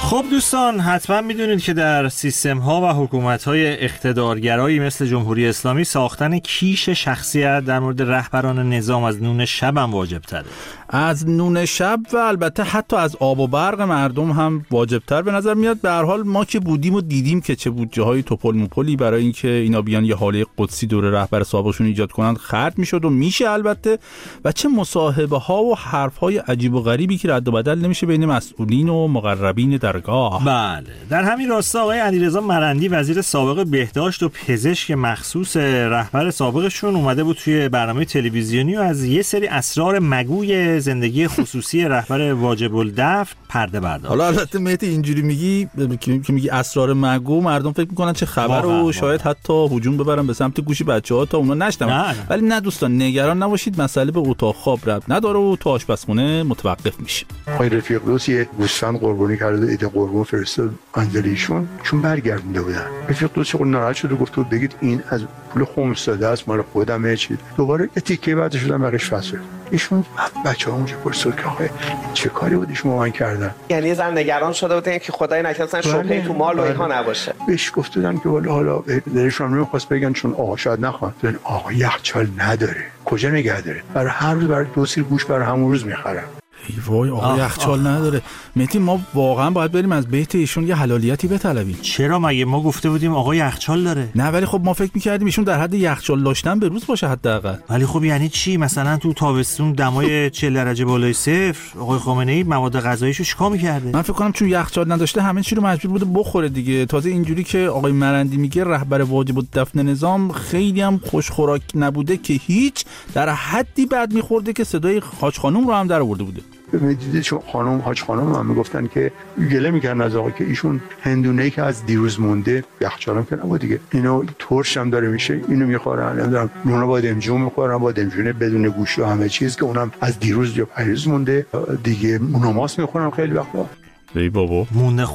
خب دوستان، حتما میدونید که در سیستم ها و حکومت های اقتدارگرایی مثل جمهوری اسلامی ساختن کیش شخصیت در مورد رهبران نظام از نون شب هم واجب تره. از نون شب و البته حتی از آب و برق مردم هم واجب تر به نظر میاد. به هر حال ما که بودیم و دیدیم که چه بودجه های توپل موپلی برای اینکه اینا بیان یه حاله قدسی دور رهبر سابقشون ایجاد کنن خرج میشد و میشه البته، و چه مصاحبه ها و حرف های عجیب و غریبی که رد و بدل نمیشه بین مسئولین و مقربین درگاه. بله، در همین راستا آقای علیرضا مرندی وزیر سابق بهداشت و پزشک مخصوص رهبر سابقشون اومده بود توی برنامه تلویزیونی و از یه سری اسرار مگوی زندگی خصوصی رهبر واجب الدفن پرده برداشت. حالا البته مهدی اینجوری میگی که میگی اسرار مگو، مردم فکر میکنن چه خبر و شاید حتی هجوم ببرن به سمت گوشی بچه‌ها تا اونا نشنون. ولی نه دوستان، نگران نباشید، مسئله به اتاق خواب ربط نداره و تو آشپزخونه متوقف میشه. آقای رفیق دوست یه گوسفند قربانی کرده، ایده قربون فرستاد انجلیشون چون برگردونده بودن. رفیق دوست خود ناراحت شد و گفت بگید این از پول خمس داده است، مال خودمه. چی دوباره یه تیکه بعدش شدن بقیش فصل. ایشون بچه‌ها اونجا پرسید که آخه چه کاری بود شما من کردن؟ یعنی زن نگران شده بودن که خدای نکرد شبهه تو مال و اینها نباشه. بهش گفتن که حالا دلشون نمی‌خواست بگن چون آقا شاید نخواد. آقا یخچال نداره، کجا نگه داره؟ برای هر روز برای 2 سیر گوشت برای همون روز می‌خرم. وای آقا یخچال نداره. مهدی ما واقعا باید بریم از بیت ایشون یه حلالیتی بطلبیم. چرا؟ مگه ما گفته بودیم آقا یخچال داره؟ نه ولی خب ما فکر می‌کردیم ایشون در حد یخچال داشتن به روز باشه حداقل. ولی خب یعنی چی؟ مثلا تو تابستون دمای 40 درجه بالای صفر آقای خامنه‌ای مواد غذاییشو چیکار می‌کرده؟ من فکر کنم چون یخچال نداشته همه چی رو مجبور بوده بخوره دیگه. تازه اینجوری که آقای مرندی میگه رهبر واجب الدفن نظام خیلی هم خوش خوراک نبوده که هیچ، در حدی بد می‌خورده که صدای حاج خانم رو هم در آورده بوده. میدیدید چون خانم حاج خانم هم میگفتن که گله میکردن از آقا که ایشون هندونه‌ای که از دیروز مونده یخچالم که نبود دیگه، اینو ترش هم داره میشه، اینو میخورن، نمیدونم نونا بادمجون میخورن، بادمجون بدون گوشت و همه چیز که اونم از دیروز یا پریز مونده دیگه، موناماس میخورن خیلی وقتا. ای بابا مونده